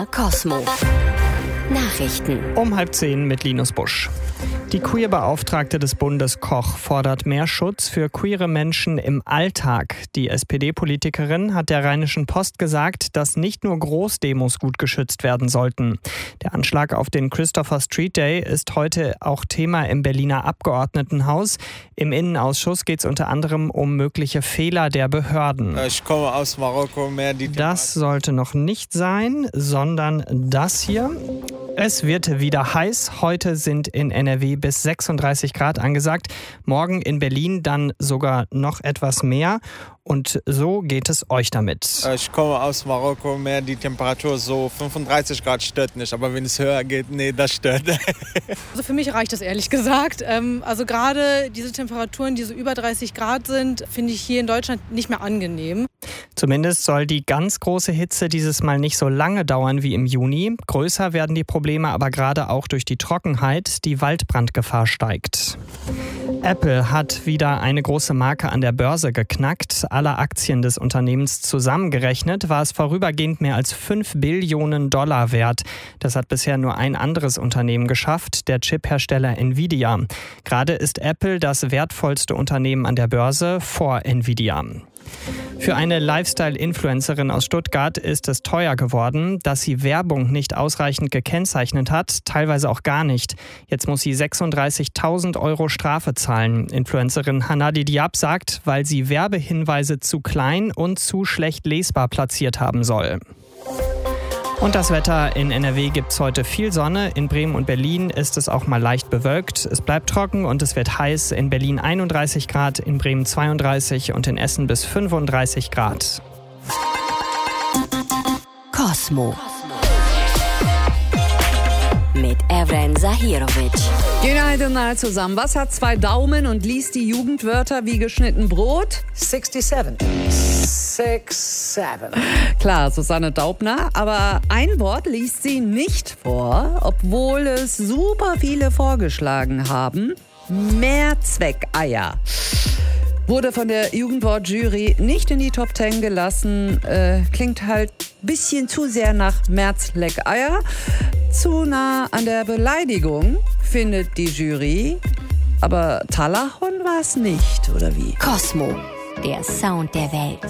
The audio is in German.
Cosmo. Nachrichten. Um 9:30 mit Linus Busch. Die Queer-Beauftragte des Bundes Koch fordert mehr Schutz für queere Menschen im Alltag. Die SPD-Politikerin hat der Rheinischen Post gesagt, dass nicht nur Großdemos gut geschützt werden sollten. Der Anschlag auf den Christopher Street Day ist heute auch Thema im Berliner Abgeordnetenhaus. Im Innenausschuss geht es unter anderem um mögliche Fehler der Behörden. Ich komme aus Marokko. Das sollte noch nicht sein, sondern das hier. Es wird wieder heiß. Heute sind in NRW bis 36 Grad angesagt. Morgen in Berlin dann sogar noch etwas mehr. Und so geht es euch damit. Ich komme aus Marokko. Die Temperatur so 35 Grad stört nicht. Aber wenn es höher geht, nee, das stört. Also für mich reicht das ehrlich gesagt. Also gerade diese Temperaturen, die so über 30 Grad sind, finde ich hier in Deutschland nicht mehr angenehm. Zumindest soll die ganz große Hitze dieses Mal nicht so lange dauern wie im Juni. Größer werden die Probleme aber gerade auch durch die Trockenheit. Die Waldbrandgefahr steigt. Apple hat wieder eine große Marke an der Börse geknackt. Alle Aktien des Unternehmens zusammengerechnet war es vorübergehend mehr als $5 Billionen wert. Das hat bisher nur ein anderes Unternehmen geschafft, der Chiphersteller Nvidia. Gerade ist Apple das wertvollste Unternehmen an der Börse vor Nvidia. Für eine Lifestyle-Influencerin aus Stuttgart ist es teuer geworden, dass sie Werbung nicht ausreichend gekennzeichnet hat, teilweise auch gar nicht. Jetzt muss sie 36.000 € Strafe zahlen. Influencerin Hanadi Diab sagt, weil sie Werbehinweise zu klein und zu schlecht lesbar platziert haben soll. Und das Wetter: in NRW gibt es heute viel Sonne. In Bremen und Berlin ist es auch mal leicht bewölkt. Es bleibt trocken und es wird heiß. In Berlin 31 Grad, in Bremen 32 und in Essen bis 35 Grad. Cosmo. Mit Evren Zahirovic. Goedenavond zusammen. Was hat 2 Daumen und liest die Jugendwörter wie geschnitten Brot? 67. 67. Klar, Susanne Daubner. Aber ein Wort liest sie nicht vor, obwohl es super viele vorgeschlagen haben. Mehrzweckeier. Wurde von der Jugendwortjury nicht in die Top 10 gelassen. Klingt halt ein bisschen zu sehr nach Mehrzweckeier. Zu nah an der Beleidigung, findet die Jury. Aber Talachon war es nicht, oder wie? Cosmo. Der Sound der Welt.